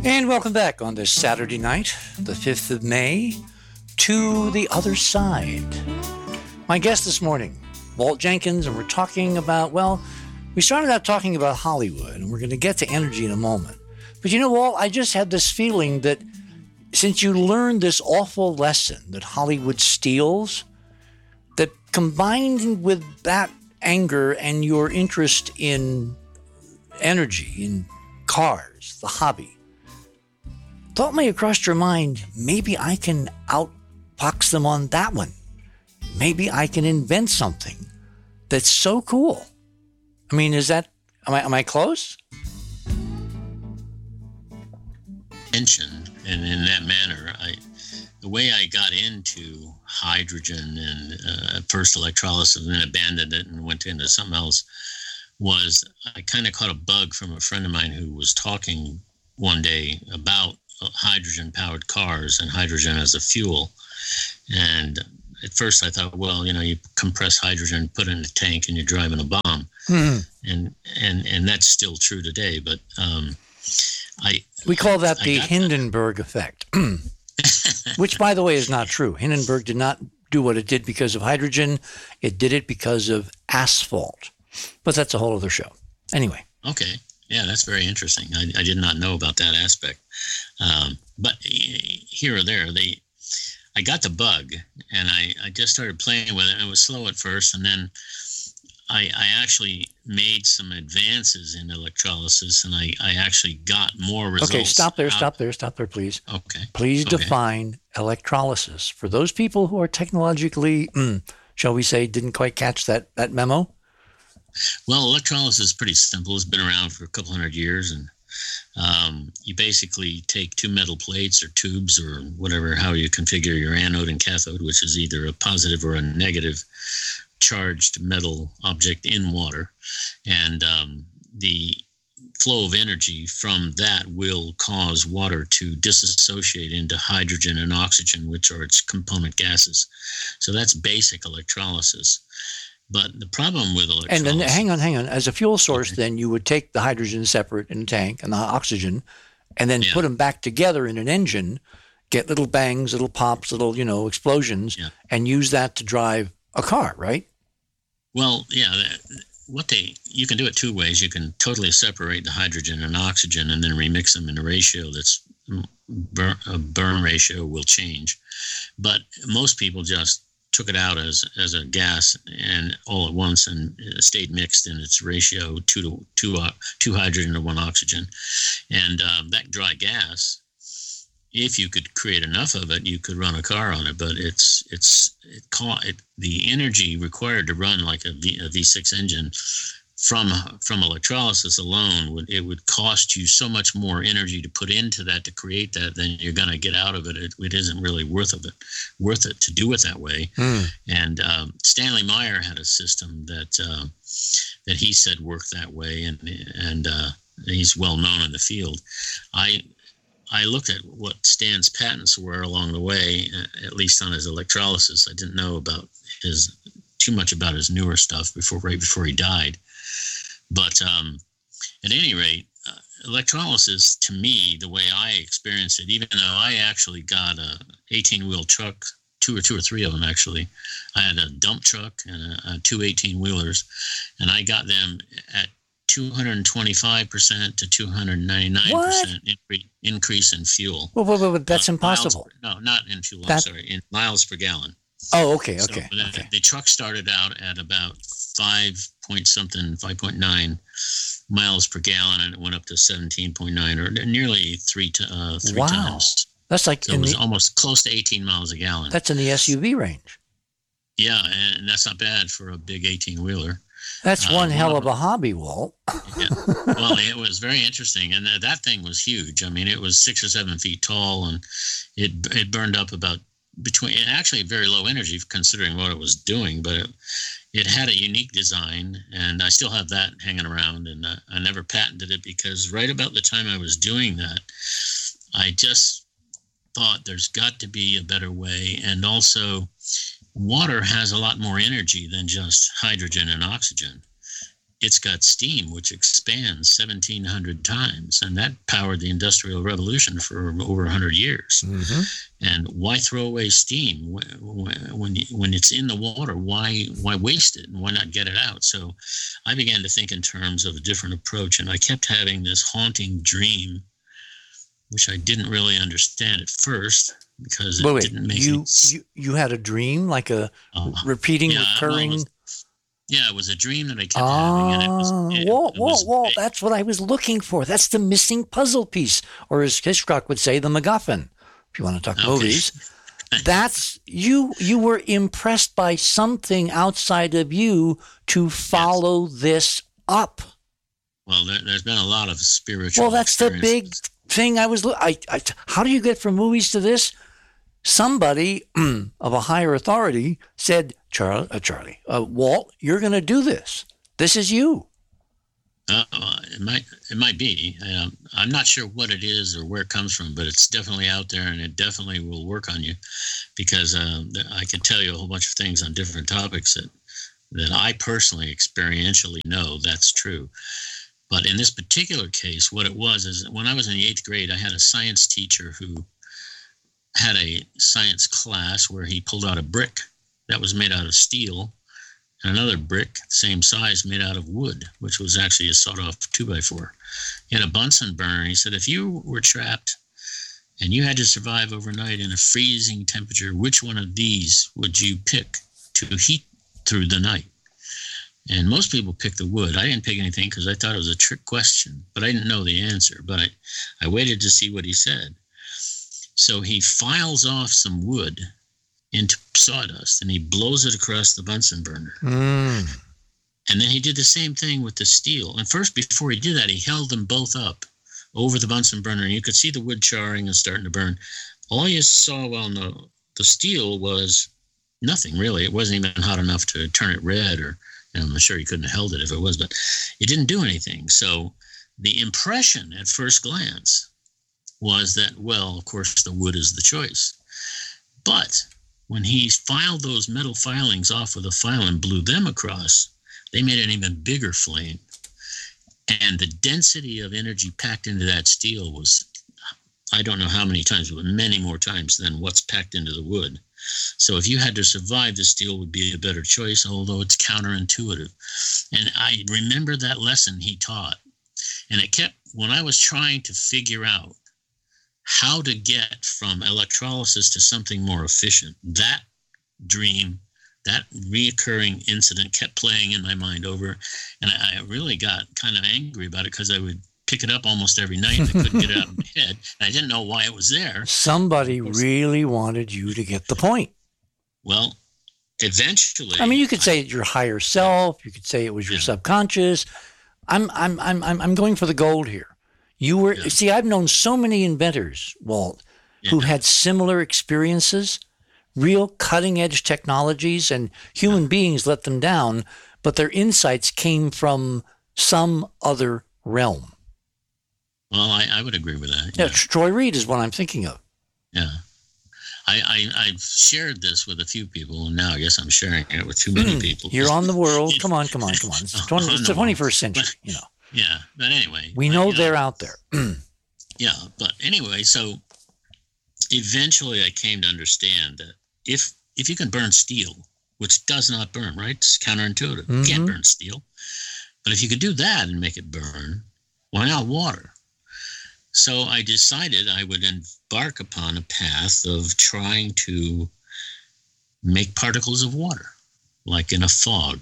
And welcome back on this Saturday night, the 5th of May, to the other side. My guest this morning, Walt Jenkins, and we're talking about, well, we started out talking about Hollywood, and we're going to get to energy in a moment. But you know, Walt, I just had this feeling that since you learned this awful lesson that Hollywood steals, that combined with that anger and your interest in energy, in cars, the hobby, thought may have crossed your mind, maybe I can outbox them on that one. Maybe I can invent something that's so cool. I mean, am I close? Mentioned, and in that manner, the way I got into hydrogen and first electrolysis and then abandoned it and went into something else was I kind of caught a bug from a friend of mine who was talking one day about hydrogen-powered cars and hydrogen as a fuel. And at first I thought, well, you compress hydrogen, put it in a tank, and you're driving a bomb. Mm-hmm. And that's still true today. But we call that the Hindenburg effect, which, by the way, is not true. Hindenburg did not do what it did because of hydrogen. It did it because of asphalt. But that's a whole other show. Anyway. Okay. Yeah, that's very interesting. I did not know about that aspect. But here or there, I got the bug, and I just started playing with it. It was slow at first, and then I actually made some advances in electrolysis, and I actually got more results. Okay, stop there, please. Okay. Please define electrolysis. For those people who are technologically, shall we say, didn't quite catch that memo? Well, electrolysis is pretty simple. It's been around for a couple hundred years, and you basically take two metal plates or tubes or whatever, how you configure your anode and cathode, which is either a positive or a negative charged metal object in water, and the flow of energy from that will cause water to disassociate into hydrogen and oxygen, which are its component gases. So that's basic electrolysis. But the problem with electrolysis... And then hang on. As a fuel source, then you would take the hydrogen separate in a tank and the oxygen, and then put them back together in an engine, get little bangs, little pops, little, explosions, and use that to drive a car, right? Well, yeah. You can do it two ways. You can totally separate the hydrogen and oxygen and then remix them in a ratio that's a burn ratio will change. But most people just took it out as a gas and all at once and stayed mixed in its ratio two hydrogen to one oxygen. And that dry gas, if you could create enough of it, you could run a car on it. But the energy required to run like a V6 engine from electrolysis alone would cost you so much more energy to put into that to create that than you're going to get out of it. It isn't really worth it to do it that way. And Stanley Meyer had a system that he said worked that way, and he's well known in the field. I looked at what Stan's patents were along the way, at least on his electrolysis. I didn't know about too much about his newer stuff right before he died. But at any rate, electrolysis, to me, the way I experienced it, even though I actually got a 18-wheel truck, two or three of them actually. I had a dump truck and two 18-wheelers, and I got them at 225% to 299% increase in fuel. Well, that's impossible. Not in fuel. I'm sorry, in miles per gallon. Oh, okay. The truck started out at about 5.9 miles per gallon, and it went up to 17.9, or nearly three times. That's like it was almost close to 18 miles a gallon. That's in the SUV range. Yeah, and that's not bad for a big 18-wheeler. That's one hell of a hobby, Walt. Yeah. Well, it was very interesting, and that thing was huge. I mean, it was 6 or 7 feet tall, and it burned up about actually very low energy considering what it was doing, but it had a unique design, and I still have that hanging around, and I never patented it because right about the time I was doing that, I just thought there's got to be a better way, and also water has a lot more energy than just hydrogen and oxygen. it's got steam, which expands 1,700 times, and that powered the Industrial Revolution for over 100 years. Mm-hmm. And why throw away steam when it's in the water? Why waste it, and why not get it out? So I began to think in terms of a different approach, and I kept having this haunting dream, which I didn't really understand at first because it didn't make sense. You had a dream, like a repeating, recurring. Well, it was a dream that I kept having. And Walt, that's what I was looking for. That's the missing puzzle piece, or as Hitchcock would say, the MacGuffin. If you want to talk movies, that's you were impressed by something outside of you to follow this up. Well, there's been a lot of spiritual. Well, that's the big thing. How do you get from movies to this? Somebody of a higher authority said, Walt, you're going to do this. This is you. It might be. I'm not sure what it is or where it comes from, but it's definitely out there, and it definitely will work on you, because I could tell you a whole bunch of things on different topics that I personally experientially know that's true. But in this particular case, what it was is when I was in the 8th grade, I had a science teacher who had a science class where he pulled out a brick that was made out of steel and another brick, same size, made out of wood, which was actually a sawed-off 2x4. He had a Bunsen burner. He said, if you were trapped and you had to survive overnight in a freezing temperature, which one of these would you pick to heat through the night? And most people pick the wood. I didn't pick anything because I thought it was a trick question, but I didn't know the answer. But I waited to see what he said. So he files off some wood into sawdust, and he blows it across the Bunsen burner. And then he did the same thing with the steel. And first, before he did that, he held them both up over the Bunsen burner, and you could see the wood charring and starting to burn. All you saw on the steel was nothing, really. It wasn't even hot enough to turn it red, or I'm sure he couldn't have held it if it was, but it didn't do anything. So the impression at first glance was that, well, of course, the wood is the choice. But when he filed those metal filings off with a file and blew them across, they made an even bigger flame. And the density of energy packed into that steel was, I don't know how many times, but many more times than what's packed into the wood. So if you had to survive, the steel would be a better choice, although it's counterintuitive. And I remember that lesson he taught. And it kept, when I was trying to figure out how to get from electrolysis to something more efficient, that dream, that reoccurring incident kept playing in my mind over. And I really got kind of angry about it because I would pick it up almost every night and I couldn't get it out of my head. And I didn't know why it was there. Somebody really wanted you to get the point. Well, eventually. I mean, you could say your higher self. You could say it was your subconscious. I'm going for the gold here. You were see. I've known so many inventors, Walt, who had similar experiences, real cutting edge technologies, and human beings let them down, but their insights came from some other realm. Well, I would agree with that. Yeah, Troy Reed is what I'm thinking of. Yeah. I've shared this with a few people, and now I guess I'm sharing it with too many people. You're on the world. Come on. It's the 21st century, you know. Yeah, but anyway. We know they're out there. Yeah, but anyway, so eventually I came to understand that if you can burn steel, which does not burn, right? It's counterintuitive. Mm-hmm. You can't burn steel. But if you could do that and make it burn, why not water? So I decided I would embark upon a path of trying to make particles of water, like in a fog.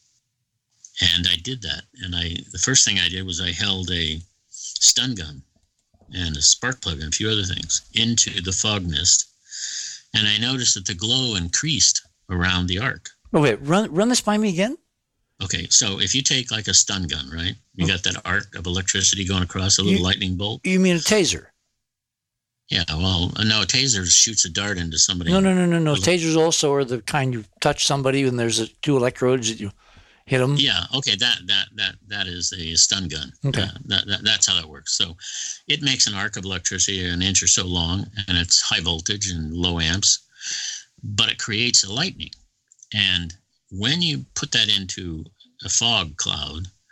And I did that. And the first thing I did was I held a stun gun and a spark plug and a few other things into the fog mist. And I noticed that the glow increased around the arc. Oh, wait, run this by me again? Okay, so if you take like a stun gun, right? You got that arc of electricity going across a little lightning bolt. You mean a taser? Yeah, well, no, a taser shoots a dart into somebody. No. Tasers also are the kind you touch somebody and there's two electrodes that you hit them. Yeah, okay, that is a stun gun. Okay. That's how that works. So it makes an arc of electricity an inch or so long, and it's high voltage and low amps, but it creates a lightning. And when you put that into a fog cloud,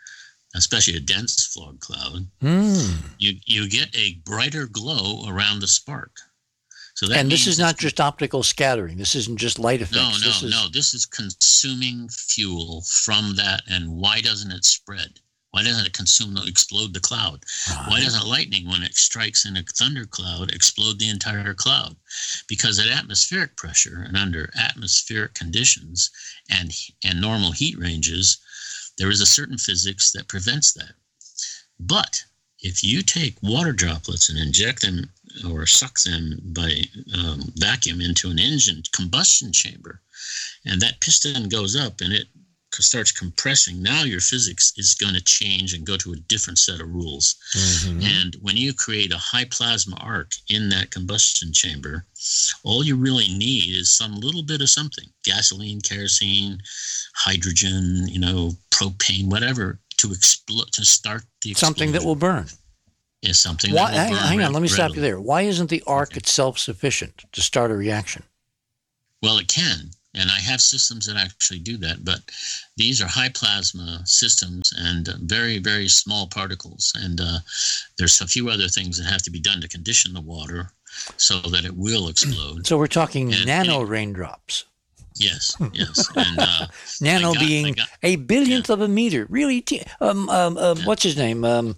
especially a dense fog cloud, Mm. you get a brighter glow around the spark. So that And this means is not just optical scattering. This isn't just light effects. This is consuming fuel from that. And why doesn't it spread? Why doesn't it explode the cloud? Right. Why doesn't lightning, when it strikes in a thundercloud, explode the entire cloud? Because at atmospheric pressure and under atmospheric conditions and normal heat ranges, there is a certain physics that prevents that. But if you take water droplets and inject them or suck them by vacuum into an engine combustion chamber, and that piston goes up and it starts compressing, now your physics is going to change and go to a different set of rules. Mm-hmm. And when you create a high plasma arc in that combustion chamber, all you really need is some little bit of something, gasoline, kerosene, hydrogen, propane, whatever, to explode, to start the explosion. Something that will burn. Is something Why, that will burn. Hang on, let me stop you there. Why isn't the arc itself sufficient to start a reaction? Well, it can. And I have systems that actually do that, but these are high plasma systems and very, very small particles. And there's a few other things that have to be done to condition the water so that it will explode. So we're talking nano raindrops. Yes. And, nano being a billionth of a meter. Really? What's his name?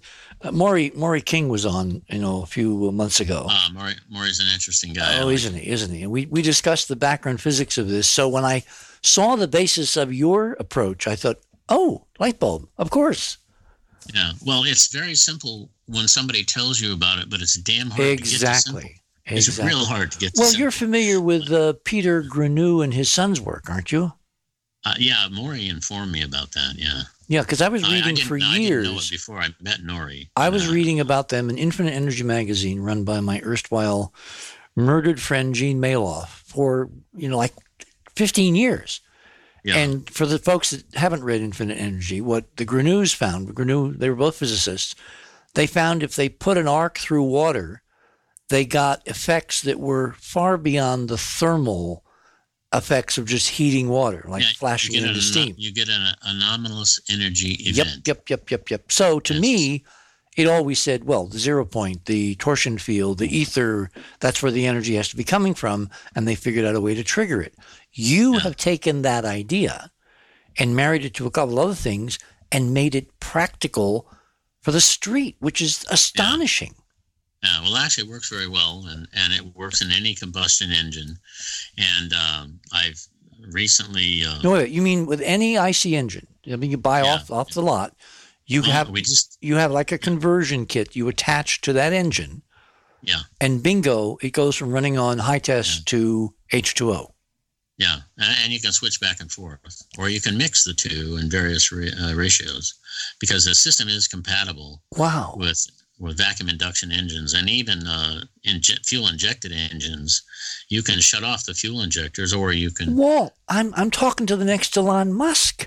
Maury King was on, a few months ago. Maury's an interesting guy. Oh, isn't he? And we discussed the background physics of this. So when I saw the basis of your approach, I thought, oh, light bulb, of course. Yeah. Well, it's very simple when somebody tells you about it, but it's damn hard to get to simple. It's real hard to get to simple. You're familiar with Peter Grenou and his son's work, aren't you? Yeah, Maury informed me about that, yeah. Yeah, because I was reading for years. I didn't know it before I met Nori. I was reading about them in Infinite Energy magazine, run by my erstwhile murdered friend Gene Mailoff for, like 15 years. Yeah. And for the folks that haven't read Infinite Energy, what the Grenouxs found, they were both physicists, they found if they put an arc through water, they got effects that were far beyond the thermal effects of just heating water, like flashing it into steam. You get an anomalous energy event. Yep. So to me, it always said, well, the 0 point, the torsion field, the ether, that's where the energy has to be coming from, and they figured out a way to trigger it. You have taken that idea and married it to a couple other things and made it practical for the street, which is astonishing. Yeah, well, actually, it works very well, and it works in any combustion engine. And I've recently... no, wait, you mean with any IC engine? I mean, you buy off the lot. You have like a conversion kit you attach to that engine. Yeah. And bingo, it goes from running on high test to H2O. Yeah, and you can switch back and forth, or you can mix the two in various ratios, because the system is compatible. Wow. With vacuum induction engines and even fuel injected engines. You can shut off the fuel injectors, or you can. Walt, I'm talking to the next Elon Musk.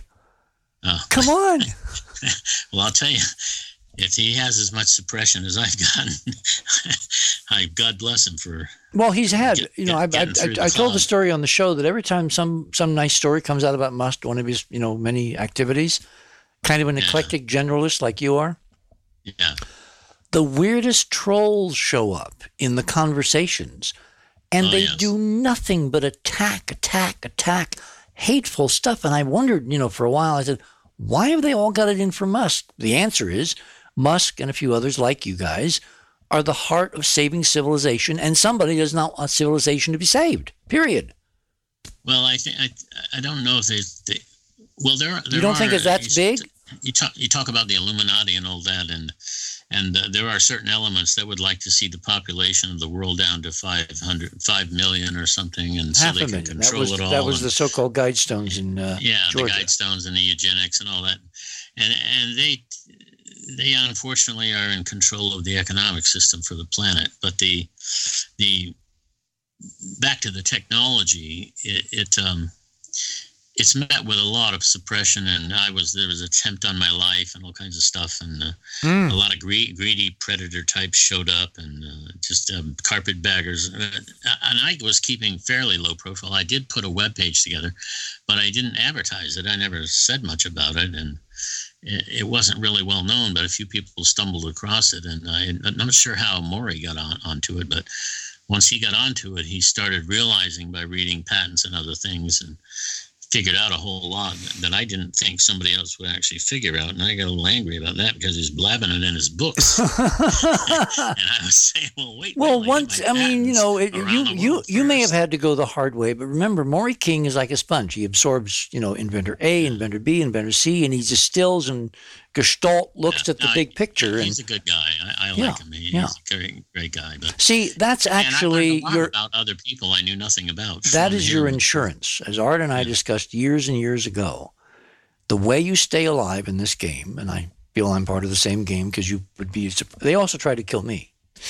Come on. Well, I'll tell you, if he has as much suppression as I've gotten, God bless him for. Well, he's had. I told the story on the show that every time some nice story comes out about Musk, one of his many activities, kind of an eclectic generalist like you are. Yeah. The weirdest trolls show up in the conversations, and they do nothing but attack, hateful stuff. And I wondered, for a while, I said, why have they all got it in for Musk? The answer is Musk and a few others like you guys are the heart of saving civilization, and somebody does not want civilization to be saved, period. Well, I don't know if they well, there you don't think that's big? You talk about the Illuminati and all that, and there are certain elements that would like to see the population of the world down to 5 million or something, and so they can control it all. That was the so-called Guidestones in Georgia. The Guidestones and the eugenics and all that, and they unfortunately are in control of the economic system for the planet. But the back to the technology, it's met with a lot of suppression, and there was an attempt on my life and all kinds of stuff, and a lot of greedy predator types showed up, and just carpetbaggers. And I was keeping fairly low profile. I did put a web page together, but I didn't advertise it. I never said much about it, and it wasn't really well known, but a few people stumbled across it, and I'm not sure how Maury got onto it, but once he got onto it, he started realizing by reading patents and other things, and figured out a whole lot that I didn't think somebody else would actually figure out. And I got a little angry about that because he's blabbing it in his books. And I was saying, well, wait. Well, once, I mean, you know, you may have had to go the hard way, but remember, Maury King is like a sponge. He absorbs, you know, inventor A, inventor B, inventor C, and he distills and gestalt looks at the big picture. He's a good guy. I like him. He's a great guy. But see, that's actually about other people I knew nothing about. That is your insurance. As Art and I discussed years and years ago, the way you stay alive in this game, and I feel I'm part of the same game because you would be. They also tried to kill me.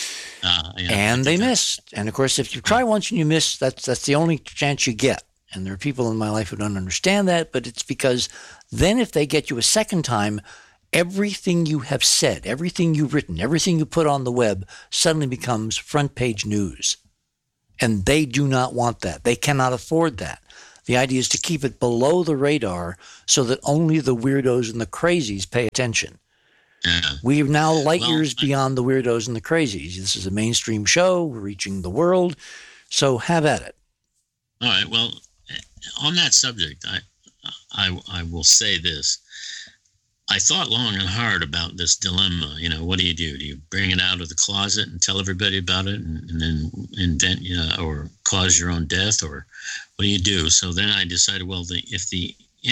And they missed. And of course, if you try once and you miss, that's the only chance you get. And there are people in my life who don't understand that, but it's because then if they get you a second time, everything you have said, everything you've written, everything you put on the web suddenly becomes front page news. And they do not want that. They cannot afford that. The idea is to keep it below the radar so that only the weirdos and the crazies pay attention. Yeah. We are now light years beyond the weirdos and the crazies. This is a mainstream show. We're reaching the world. So have at it. All right. Well, on that subject, I will say this. I thought long and hard about this dilemma. You know, what do? Do you bring it out of the closet and tell everybody about it and then invent, you know, or cause your own death, or what do you do? So then I decided, well, if the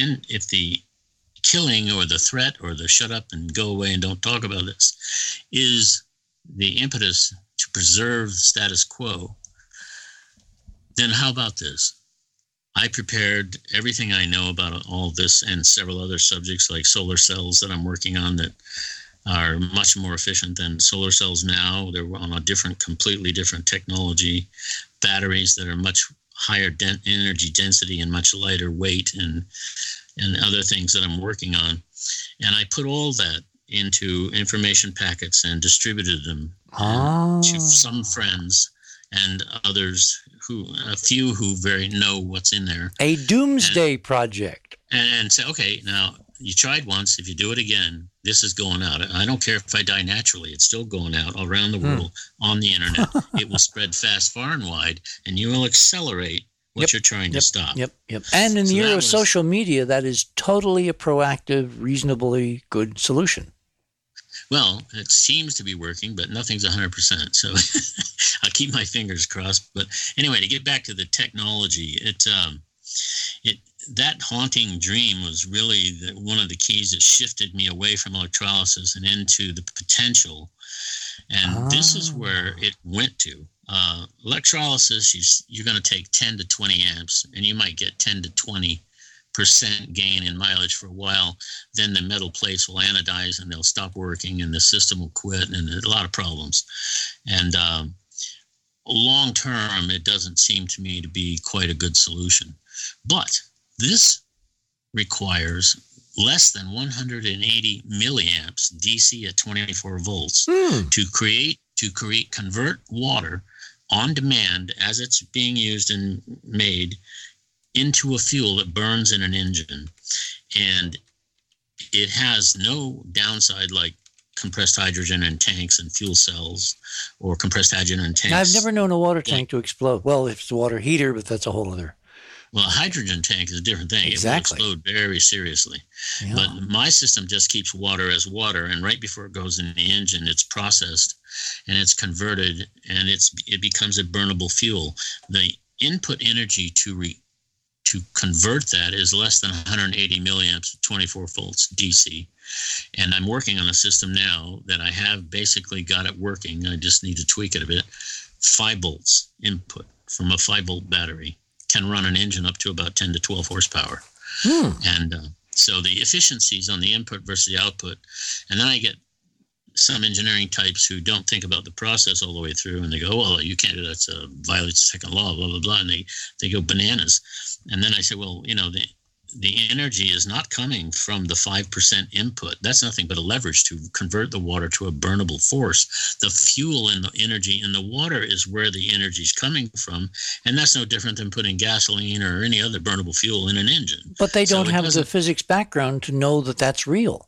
killing or the threat or the shut up and go away and don't talk about this is the impetus to preserve the status quo, then how about this? I prepared everything I know about all this and several other subjects like solar cells that I'm working on that are much more efficient than solar cells now. They're on a completely different technology, batteries that are much higher energy density and much lighter weight, and other things that I'm working on. And I put all that into information packets and distributed them to some friends and others a few who very know what's in there. A doomsday project. And say, okay, now you tried once. If you do it again, this is going out. I don't care if I die naturally. It's still going out around the world on the internet. It will spread fast, far and wide, and you will accelerate what you're trying to stop. Yep. And in the era of social media, that is totally a proactive, reasonably good solution. Well, it seems to be working, but nothing's 100%. So I'll keep my fingers crossed. But anyway, to get back to the technology, that haunting dream was really one of the keys that shifted me away from electrolysis and into the potential. And this is where it went to. Electrolysis, you're going to take 10 to 20 amps, and you might get 10 to 20% gain in mileage for a while. Then the metal plates will anodize and they'll stop working and the system will quit, and a lot of problems. And long term, it doesn't seem to me to be quite a good solution. But this requires less than 180 milliamps DC at 24 volts to convert water on demand as it's being used and made into a fuel that burns in an engine. And it has no downside like compressed hydrogen in tanks and fuel cells, or compressed hydrogen in tanks. I've never known a water tank to explode. Well, if it's a water heater, but that's a whole other. Well, a hydrogen tank is a different thing. Exactly. It will explode very seriously. Yeah. But my system just keeps water as water, and right before it goes in the engine, it's processed and it's converted, and it becomes a burnable fuel. The input energy to convert that is less than 180 milliamps, 24 volts DC. And I'm working on a system now that I have basically got it working. I just need to tweak it a bit. 5 volts input from a 5-volt battery can run an engine up to about 10 to 12 horsepower. And so the efficiencies on the input versus the output. And then I get some engineering types who don't think about the process all the way through, and they go, well, you can't do that. It's violates the second law, blah, blah, blah. And they go bananas. And then I say, well, you know, the energy is not coming from the 5% input. That's nothing but a leverage to convert the water to a burnable force. The fuel and the energy in the water is where the energy is coming from. And that's no different than putting gasoline or any other burnable fuel in an engine. But they don't have the physics background to know that that's real.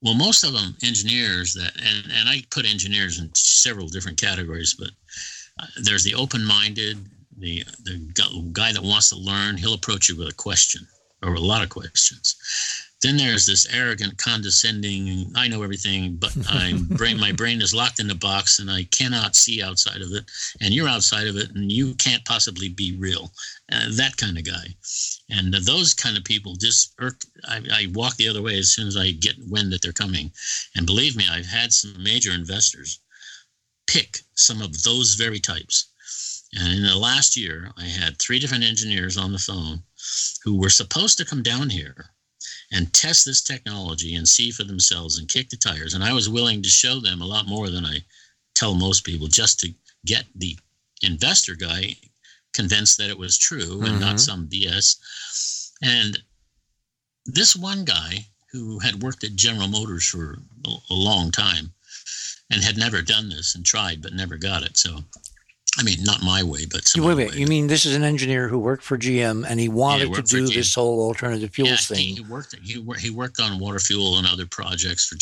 Well, most of them engineers and I put engineers in several different categories, but there's the open-minded, the guy that wants to learn. He'll approach you with a question or a lot of questions. Then there's this arrogant, condescending, I know everything, but my brain is locked in a box and I cannot see outside of it. And you're outside of it and you can't possibly be real. That kind of guy. And those kind of people just irk. I walk the other way as soon as I get wind that they're coming. And believe me, I've had some major investors pick some of those very types. And in the last year, I had 3 different engineers on the phone who were supposed to come down here and test this technology and see for themselves and kick the tires. And I was willing to show them a lot more than I tell most people, just to get the investor guy convinced that it was true and not some BS. And this one guy who had worked at General Motors for a long time and had never done this and tried but never got it. So, I mean, not my way, but some wait. way. You mean this is an engineer who worked for GM and he wanted to do this whole alternative fuels thing? He worked on water fuel and other projects for